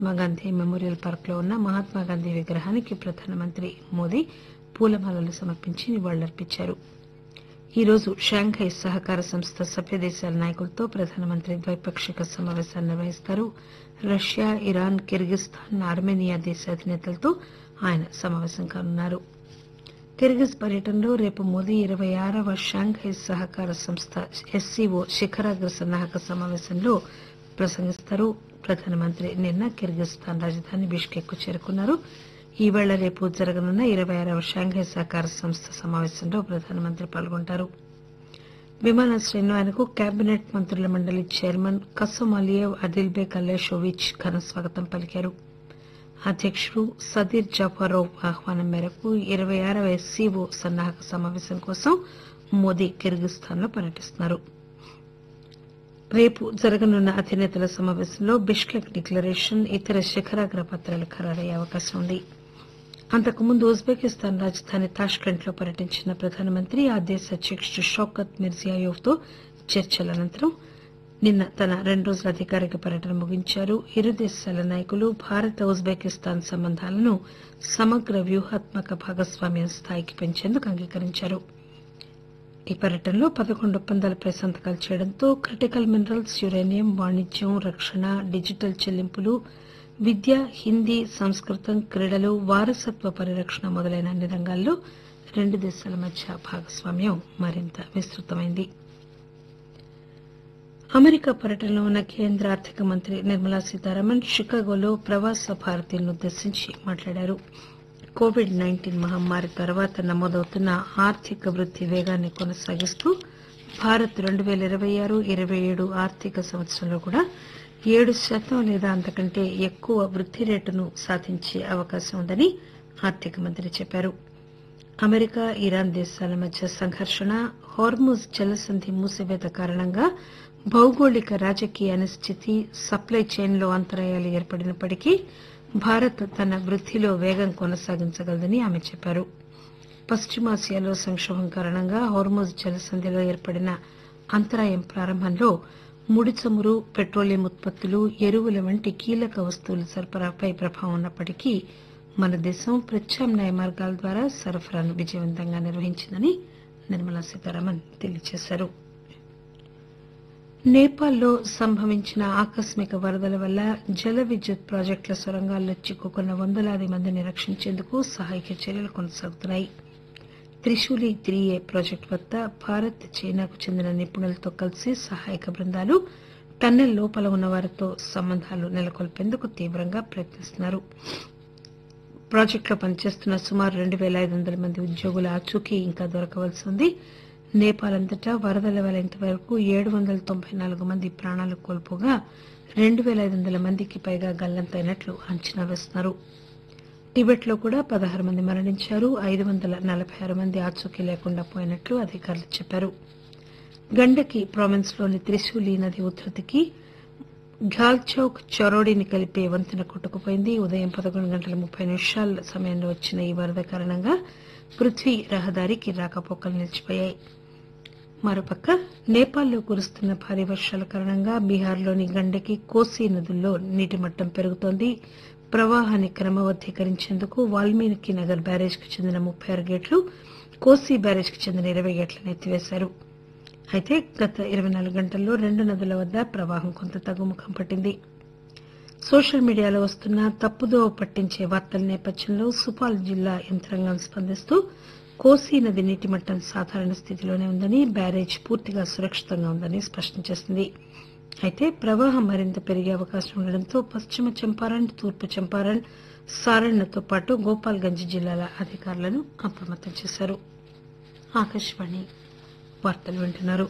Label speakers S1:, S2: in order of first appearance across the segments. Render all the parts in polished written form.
S1: Mahatma Gandhi memorial పార్కులో ఉన్న మహాత్మాగాంధీ విగ్రహానికి ప్రధానమంత్రి మోదీ పూలమాలలు సమర్పించి నివాళులర్పించారు. ఈ రోజు షాంఘై సహకార సంస్థ సభ్య దేశాల నాయకులతో ప్రధానమంత్రి ద్వైపాక్షిక సమావేశాన్ని నిర్వహిస్తారు. రష్యా, ఇరాన్, కిర్గిస్థాన్, ఆర్మేనియా దేశ అధినేతలతో ఆయన సమావేశం కానున్నారు. కిర్గిజ్ పర్యటనలో రేపు మోదీ 26వ షాంఘై సహకార సంస్థ ఎస్సీఓ శిఖరాగ్ర సన్నాహక సమావేశంలో ప్రసంగిస్తారు. ప్రధానమంత్రి నిన్న కిర్గిస్థాన్ రాజధాని బిష్కెక్ కు చేరుకున్నారు. ఈవేళ రేపు జరగనున్న 26వ షాంఘై సహకార సంస్థ సమావేశంలో ప్రధానమంత్రి పాల్గొంటారు. విమానాశ్రయంలో ఆయనకు కేబినెట్ మంత్రుల మండలి చైర్మన్ కసోమాలియేవ్ అదిల్బేక్ అలేషోవిచ్ ఘన స్వాగతం పలికారు. అధ్యకుడు సదీర్ జాఫారోవ్ ఆహ్వానం మేరకు 26వ ఎస్సీఓ సన్నాహక సమావేశం కోసం మోదీ కిర్గిస్థాన్ లో పర్యటిస్తున్నారు. రేపు జరగనున్న అధినేతల సమావేశంలో బిష్కెక్ డిక్లరేషన్, ఇతర శిఖరాగ్ర పత్రాలు ఖరారయ్యే అవకాశం ఉంది. అంతకుముందు ఉజ్బెకిస్తాన్ రాజధాని తాష్కెంట్ లో పర్యటించిన ప్రధానమంత్రి ఆ దేశ అధ్యకుడు షౌకత్ మిర్జియోయేవ్ తో చర్చల అనంతరం నిన్న తన 2 రోజుల అధికారిక పర్యటన ముగించారు. ఇరు దేశాల నాయకులు భారత ఉజ్బెకిస్తాన్ సంబంధాలను సమగ్ర వ్యూహాత్మక భాగస్వామ్యం స్థాయికి పెంచేందుకు అంగీకరించారు. ఈ పర్యటనలో 11 ఒప్పందాలపై సంతకాలు చేయడంతో క్రిటికల్ మినరల్స్, యురేనియం, వాణిజ్యం, రక్షణ, డిజిటల్ చెల్లింపులు, విద్య, హిందీ, సంస్కృతం, క్రీడలు, వారసత్వ పరిరక్షణ మొదలైన అన్ని రంగాల్లో 2 దేశాల మధ్య భాగస్వామ్యం మరింత విస్తృతమైంది. అమెరికా పర్యటనలో ఉన్న కేంద్ర ఆర్థిక మంత్రి నిర్మలా సీతారామన్ షికాగోలో ప్రవాస భారతీయులను ఉద్దేశించి మాట్లాడారు. కోవిడ్-19 మహమ్మారి తర్వాత నమోదవుతున్న ఆర్థిక వృద్ది వేగాన్ని కొనసాగిస్తూ భారత్ 2026-27 ఆర్థిక సంవత్సరంలో కూడా 7% లేదా అంతకంటే ఎక్కువ వృద్ది రేటును సాధించే అవకాశం ఉందని ఆర్థిక మంత్రి చెప్పారు. అమెరికా, ఇరాన్ దేశాల మధ్య సంఘర్షణ, హార్ముజ్ జలసంధి మూసివేత కారణంగా భౌగోళిక రాజకీయ అనిశ్చితి, సప్లై చైన్లో అంతరాయాలు ఏర్పడినప్పటికీ భారత్ తన వృద్దిలో వేగం కొనసాగించగలదని ఆమె చెప్పారు. పశ్చిమాసియాలో సంక్షోభం కారణంగా హార్ముజ్ జలసంధిలో ఏర్పడిన అంతరాయం ప్రారంభంలో ముడి చమురు, పెట్రోలియం ఉత్పత్తులు, ఎరువుల వంటి కీలక వస్తువుల సరఫరాపై ప్రభావం ఉన్నప్పటికీ మన దేశం ప్రత్యామ్నాయ మార్గాల ద్వారా సరఫరాను విజయవంతంగా నిర్వహించిందని నిర్మలా సీతారామన్ తెలియజేశారు. నేపాల్లో సంభవించిన ఆకస్మిక వరదల వల్ల జల విద్యుత్ ప్రాజెక్టుల సొరంగాల్లో చిక్కుకున్న వందలాది మందిని రక్షించేందుకు సహాయక చర్యలు కొనసాగుతున్నాయి. త్రిశూలి 3A ప్రాజెక్టు వద్ద భారత్, చైనాకు చెందిన నిపుణులతో కలిసి సహాయక బృందాలు టన్నెల్ లోపల ఉన్న వారితో సంబంధాలు నెలకొల్పేందుకు తీవ్రంగా ప్రయత్నిస్తున్నారు. ప్రాజెక్టులో పనిచేస్తున్న సుమారు 2,500 మంది ఉద్యోగుల ఆచూకీ ఇంకా దొరకవలసి ఉంది. నేపాల్ అంతటా వరదల వల్ల ఇంతవరకు 794 మంది ప్రాణాలు కోల్పోగా 2,500 మందికి పైగా గల్లంతైనట్లు అంచనా వేస్తున్నారు. టిబెట్ లో కూడా 16 మంది మరణించారు. 546 మంది ఆచూకీ లేకుండా పోయినట్లు అధికారులు చెప్పారు. గండకి ప్రావిన్స్ లోని త్రిశూలి నది ఉధృతికి ఘాల్చౌక్, చొరోడిని కలిపే వంతెన కొట్టుకుపోయింది. ఉదయం 11:30 సమయంలో వచ్చిన ఈ వరద కారణంగా పృథ్వీ రహదారికి రాకపోకలు నిలిచిపోయాయి. మరోపక్క నేపాల్లో కురుస్తున్న భారీ వర్షాల కారణంగా బీహార్లోని గండకి, కోసీ నదుల్లో నీటి మట్టం పెరుగుతోంది. ప్రవాహాన్ని క్రమబద్దీకరించేందుకు వాల్మీకి నగర్ బ్యారేజ్కు చెందిన 36 గేట్లు, కోసీ బ్యారేజ్కు చెందిన 20 గేట్లను ఎత్తివేశారు. అయితే గత 24 గంటల్లో 2 నదుల వద్ద ప్రవాహం కొంత తగ్గుముఖం పట్టింది. సోషల్ మీడియాలో వస్తున్న తప్పుదోవ పట్టించే వార్తల నేపథ్యంలో సుపాల్ జిల్లా యంత్రాంగం స్పందిస్తూ కోసీ నది నీటి మట్టం సాధారణ స్థితిలోనే ఉందని, బ్యారేజ్ పూర్తిగా సురక్షితంగా ఉందని స్పష్టం చేసింది. అయితే ప్రవాహం మరింత పెరిగే అవకాశం ఉండడంతో పశ్చిమ చంపారణ్, తూర్పు చంపారణ్, సారణ్తో పాటు గోపాల్గంజ్ జిల్లాల అధికారులను అప్రమత్తం చేశారు. ఆకాశవాణి వార్తలు వింటున్నారు.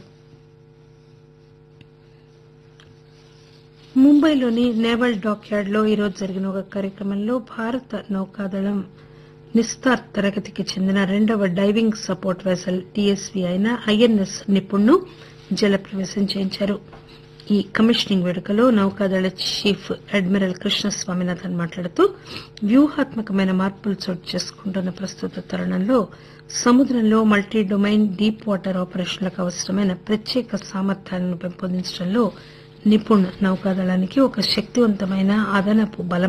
S1: ముంబైలోని నేవల్ డాక్యార్డ్ లో ఈరోజు జరిగిన ఒక కార్యక్రమంలో భారత నౌకాదళం నిస్తార్ తరగతికి చెందిన 2వ డైవింగ్ సపోర్ట్ వెసల్ టీఎస్వీ అయిన ఐఎన్ఎస్ నిపుణ్ను జలప్రవేశం చేయించారు. ఈ కమిషనింగ్ వేడుకలో నౌకాదళ చీఫ్ అడ్మిరల్ కృష్ణ స్వామినాథన్ మాట్లాడుతూ వ్యూహాత్మకమైన మార్పులు చోటు చేసుకుంటున్న ప్రస్తుత తరుణంలో సముద్రంలో మల్టీ డొమైన్ డీప్ వాటర్ ఆపరేషన్లకు అవసరమైన ప్రత్యేక సామర్థ్యాలను పెంపొందించడంలో నిపుణ్ నౌకాదళానికి ఒక శక్తివంతమైన అదనపు బలం